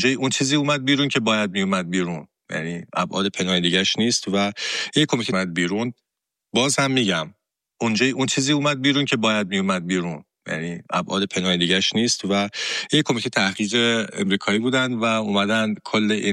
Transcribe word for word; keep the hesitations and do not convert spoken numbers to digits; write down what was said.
اون چیزی اومد بیرون که باید میومد بیرون، یعنی ابعاد پنهانی دیگه‌اش نیست و یک کمیته اومد بیرون. باز هم میگم اونجا اون چیزی اومد بیرون که باید میومد بیرون، یعنی ابعاد پنهانی دیگه‌اش نیست و یک کمیته تحقیق امریکایی بودن و اومدن کل این